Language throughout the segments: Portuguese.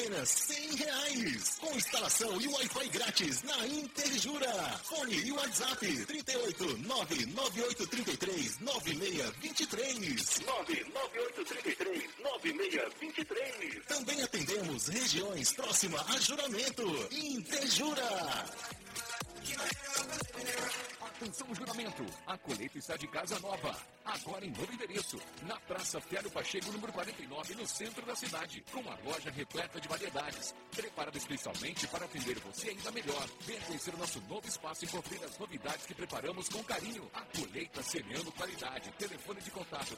apenas R$100. Com instalação e Wi-Fi grátis na Interjura. Fone e WhatsApp 38998339623. 998339623. Também atendemos regiões próximas a Juramento. Interjura. Atenção, Juramento. A colheita está de casa nova. Agora em novo endereço. Na Praça Félio Pacheco, número 49, no centro da cidade. Com uma loja repleta de variedades. Preparada especialmente para atender você ainda melhor. Venha conhecer o nosso novo espaço e conferir as novidades que preparamos com carinho. A colheita semeando qualidade. Telefone de contato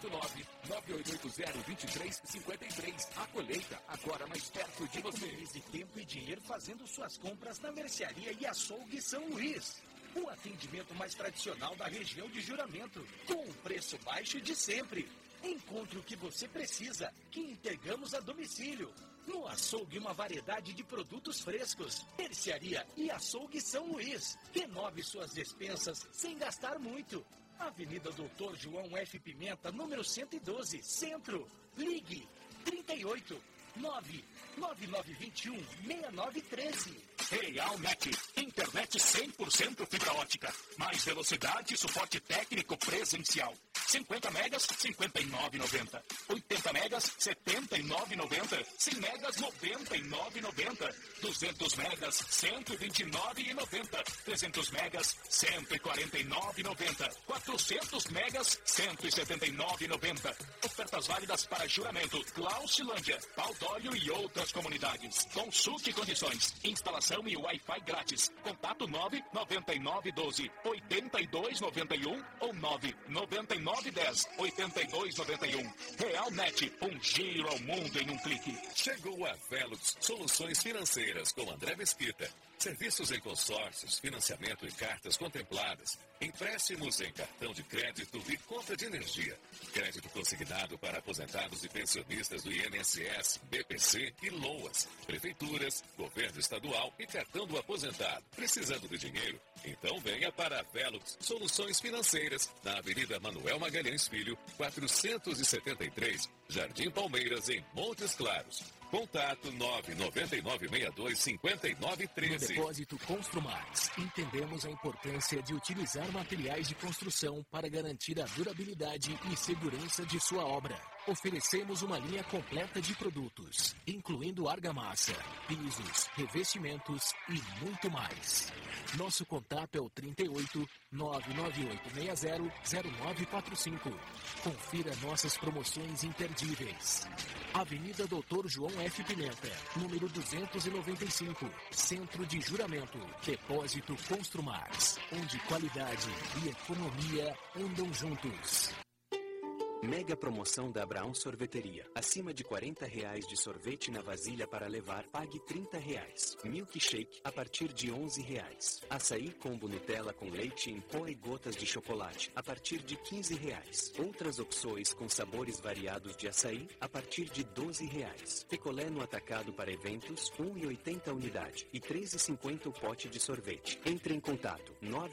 389-9880-2353. A colheita, agora mais perto de você. Economize tempo e dinheiro fazendo suas compras na Mercearia e Açougue São Luís. O atendimento mais tradicional da região de Juramento, com o preço baixo de sempre. Encontre o que você precisa, que entregamos a domicílio. No açougue, uma variedade de produtos frescos. Mercearia e Açougue São Luís. Renove suas despensas sem gastar muito. Avenida Doutor João F. Pimenta, número 112, Centro. Ligue 38 99921 6913. Realnet, internet 100% fibra ótica, mais velocidade e suporte técnico presencial. 50 megas, R$ 59,90. 80 megas, R$ 79,90. 100 megas, R$ 99,90. 200 megas, R$ 129,90. 300 megas, R$ 149,90. 400 megas, R$ 179,90. Ofertas válidas para Juramento, Clausilândia, Paudólio e outras comunidades. Consulte condições. Instalação e Wi-Fi grátis. Contato 99912-8291 ou 99910-8291. Realnet, um giro ao mundo em um clique. Chegou a Velux Soluções Financeiras com André Mesquita. Serviços em consórcios, financiamento em cartas contempladas, empréstimos em cartão de crédito e compra de energia. Crédito consignado para aposentados e pensionistas do INSS, BPC e LOAS. Prefeituras, governo estadual e cartão do aposentado. Precisando de dinheiro? Então venha para a Velux Soluções Financeiras, na Avenida Manuel Magalhães Filho, 473, Jardim Palmeiras, em Montes Claros. Contato 99962-5913. No Depósito Construmax, entendemos a importância de utilizar materiais de construção para garantir a durabilidade e segurança de sua obra. Oferecemos uma linha completa de produtos, incluindo argamassa, pisos, revestimentos e muito mais. Nosso contato é o 38 998600945. Confira nossas promoções imperdíveis. Avenida Doutor João F. Pimenta, número 295, Centro de Juramento. Depósito Construmax, onde qualidade e economia andam juntos. Mega promoção da Abraão Sorveteria. Acima de R$40 de sorvete na vasilha para levar, pague R$30. Milkshake a partir de R$11. Açaí combo Nutella com leite em pó e gotas de chocolate a partir de R$15. Outras opções com sabores variados de açaí a partir de R$12. Picolé no atacado para eventos, R$1,80 unidade e R$3,50 o pote de sorvete. Entre em contato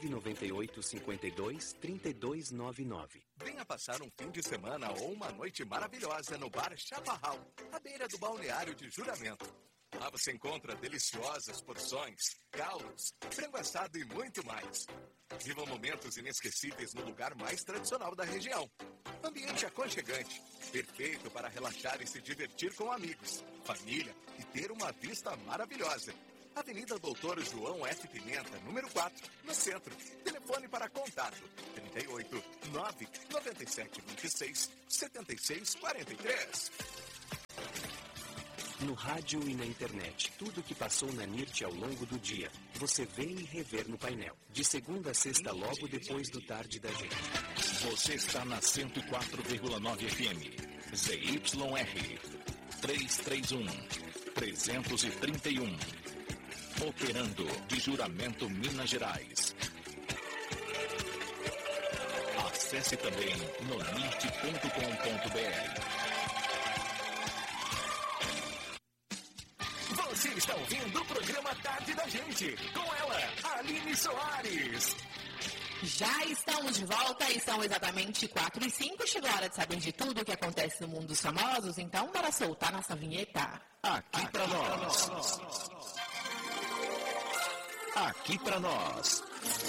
998-52-3299. Venha passar um fim de semana ou uma noite maravilhosa no Bar Chaparral, à beira do balneário de Juramento. Lá você encontra deliciosas porções, caldos, frango assado e muito mais. Viva momentos inesquecíveis no lugar mais tradicional da região. Ambiente aconchegante, perfeito para relaxar e se divertir com amigos, família e ter uma vista maravilhosa. Avenida Doutor João F. Pimenta, número 4, no centro. Telefone para contato 38 997 26 76 43. No rádio e na internet, tudo que passou na NIRT ao longo do dia, você vê e revê no painel. De segunda a sexta, logo depois do Tarde da Gente. Você está na 104,9 FM. ZYR 331. Operando de Juramento, Minas Gerais. Acesse também no nit.com.br. Você está ouvindo o programa Tarde da Gente, com ela, Aline Soares. Já estamos de volta e são exatamente 4h05. Chegou a hora de saber de tudo o que acontece no mundo dos famosos, então bora soltar nossa vinheta. Aqui pra nós. Aqui pra nós.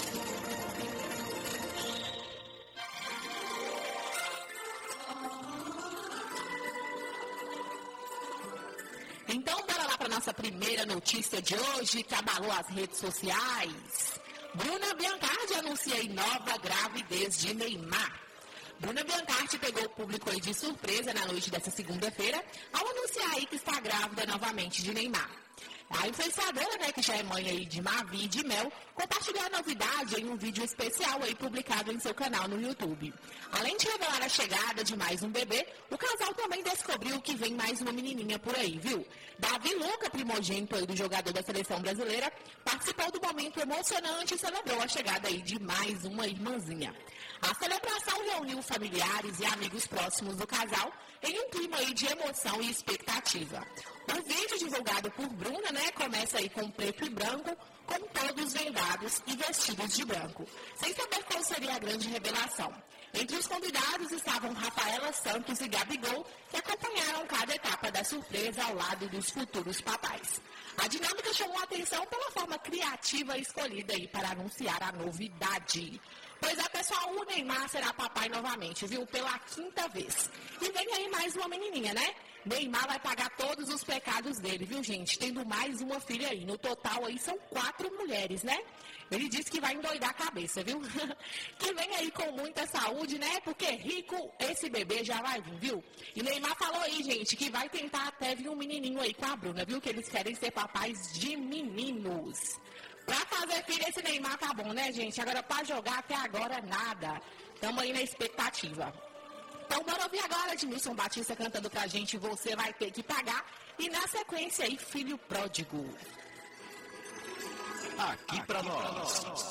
Então bora lá para nossa primeira notícia de hoje, que abalou as redes sociais. Bruna Biancardi anuncia aí nova gravidez de Neymar. Bruna Biancardi pegou o público aí de surpresa na noite dessa segunda-feira ao anunciar aí que está grávida novamente de Neymar. A influenciadora, né, que já é mãe aí de Mavi e de Mel, compartilhou a novidade em um vídeo especial aí publicado em seu canal no YouTube. Além de revelar a chegada de mais um bebê, o casal também descobriu que vem mais uma menininha por aí, viu? Davi Luca, primogênito aí do jogador da seleção brasileira, participou do momento emocionante e celebrou a chegada aí de mais uma irmãzinha. A celebração reuniu familiares e amigos próximos do casal em um clima aí de emoção e expectativa. O vídeo divulgado por Bruna, né, começa aí com preto e branco, com todos vendados e vestidos de branco, sem saber qual seria a grande revelação. Entre os convidados estavam Rafaela Santos e Gabigol, que acompanharam cada etapa da surpresa ao lado dos futuros papais. A dinâmica chamou a atenção pela forma criativa escolhida aí para anunciar a novidade. Pois é, pessoal, o Neymar será papai novamente, viu? Pela 5ª vez. E vem aí mais uma menininha, né? Neymar vai pagar todos os pecados dele, viu, gente? Tendo mais uma filha aí. No total aí são 4 mulheres, né? Ele disse que vai endoidar a cabeça, viu? Que vem aí com muita saúde, né? Porque rico esse bebê já vai vir, viu? E Neymar falou aí, gente, que vai tentar até vir um menininho aí com a Bruna, viu? Que eles querem ser papais de meninos. Pra fazer filho, esse Neymar tá bom, né, gente? Agora, pra jogar, até agora, nada. Tamo aí na expectativa. Então, bora ouvir agora Edmilson Batista cantando pra gente Você Vai Ter Que Pagar. E na sequência aí, Filho Pródigo. Aqui pra nós.